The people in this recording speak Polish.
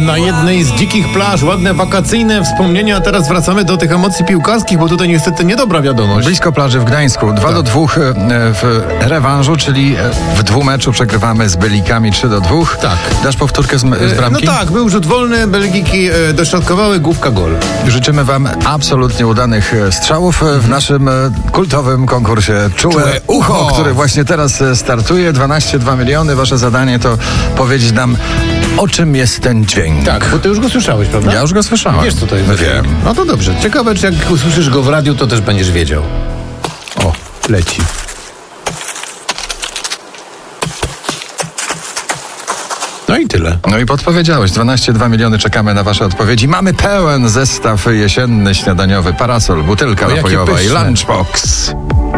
na jednej z dzikich plaż, ładne wakacyjne wspomnienia, a teraz wracamy do tych emocji piłkarskich, bo tutaj niestety niedobra wiadomość. Blisko plaży w Gdańsku. 2-2 w rewanżu, czyli w dwumeczu przegrywamy z Belgikami 3-2. Tak. Dasz powtórkę z bramki? No tak, był rzut wolny, Belgiki dośrodkowały, główka gol. Życzymy wam absolutnie udanych strzałów w naszym kultowym konkursie Czułe Ucho, który właśnie teraz startuje. 12,2 miliony. Wasze zadanie to powiedzieć nam, o czym jest ten dźwięk. Tak, bo ty już go słyszałeś, prawda? Ja już go słyszałem. Wiesz, co to jest? Wiem. No to dobrze. Ciekawe, czy jak usłyszysz go w radiu, to też będziesz wiedział. O, leci. No i tyle. No i podpowiedziałeś. 12,2 miliony. Czekamy na wasze odpowiedzi. Mamy pełen zestaw jesienny, śniadaniowy, parasol, butelka O, jakie napojowa i pyszne. lunchbox.